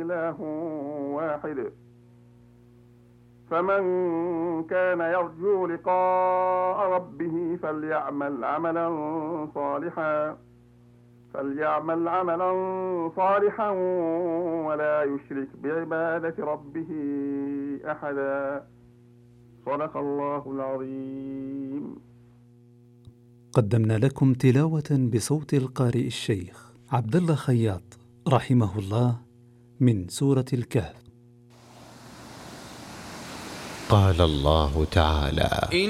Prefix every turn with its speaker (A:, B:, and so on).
A: إله واحد. فمن كان يرجو لقاء ربه فليعمل عملا صالحا ولا يشرك بعبادة ربه أحدا. صدق الله العظيم.
B: قدمنا لكم تلاوة بصوت القارئ الشيخ عبد الله خياط رحمه الله من سورة الكهف.
C: قال الله تعالى: